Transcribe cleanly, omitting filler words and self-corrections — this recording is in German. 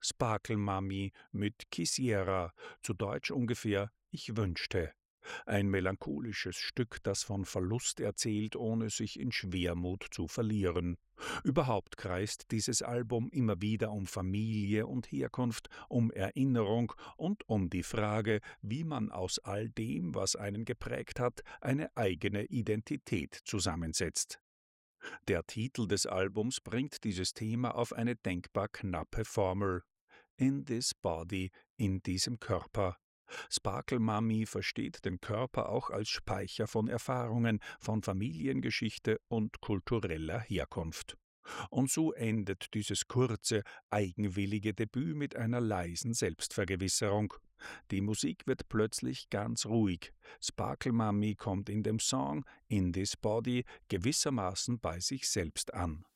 Sparkle Mami mit Quisiera, zu Deutsch ungefähr Ich wünschte. Ein melancholisches Stück, das von Verlust erzählt, ohne sich in Schwermut zu verlieren. Überhaupt kreist dieses Album immer wieder um Familie und Herkunft, um Erinnerung und um die Frage, wie man aus all dem, was einen geprägt hat, eine eigene Identität zusammensetzt. Der Titel des Albums bringt dieses Thema auf eine denkbar knappe Formel: In this body, in diesem Körper. Sparkle Mami versteht den Körper auch als Speicher von Erfahrungen, von Familiengeschichte und kultureller Herkunft. Und so endet dieses kurze, eigenwillige Debüt mit einer leisen Selbstvergewisserung. Die Musik wird plötzlich ganz ruhig. Sparkle Mami kommt in dem Song In This Body gewissermaßen bei sich selbst an.